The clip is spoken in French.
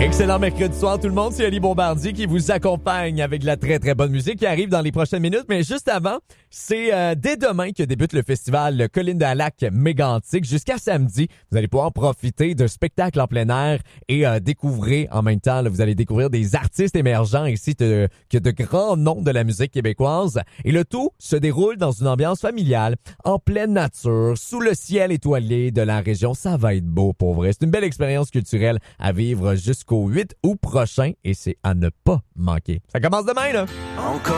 Excellent mercredi soir tout le monde, c'est Ali Bombardier qui vous accompagne avec de la très très bonne musique qui arrive dans les prochaines minutes. Mais juste avant, c'est dès demain que débute le festival Colline de Lac Mégantic. Jusqu'à samedi, vous allez pouvoir profiter de spectacles en plein air et découvrir en même temps, là, vous allez découvrir des artistes émergents ainsi que de grands noms de la musique québécoise. Et le tout se déroule dans une ambiance familiale, en pleine nature, sous le ciel étoilé de la région. Ça va être beau pour vrai. C'est une belle expérience culturelle à vivre jusqu'au 8 août prochain et c'est à ne pas manquer. Ça commence demain, là!